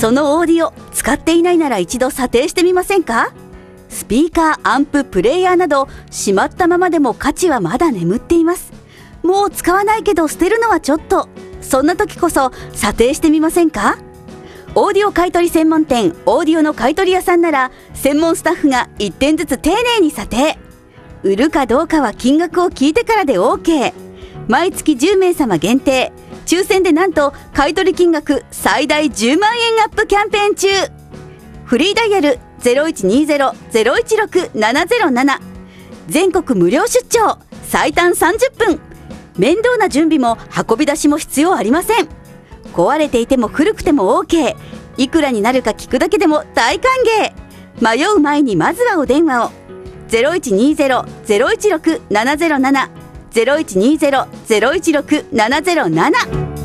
そのオーディオ使っていないなら一度査定してみませんか？スピーカー、アンプ、プレイヤーなどしまったままでも価値はまだ眠っています。もう使わないけど捨てるのはちょっと、そんな時こそ査定してみませんか？オーディオ買取専門店オーディオの買取屋さんなら専門スタッフが1点ずつ丁寧に査定。売るかどうかは金額を聞いてからで OK。 毎月10名様限定、抽選でなんと買取金額最大10万円アップキャンペーン中。フリーダイヤル 0120-016-707、 全国無料出張、最短30分。面倒な準備も運び出しも必要ありません。壊れていても古くても OK。 いくらになるか聞くだけでも大歓迎。迷う前にまずはお電話を。 0120-016-707、 0120-016-707。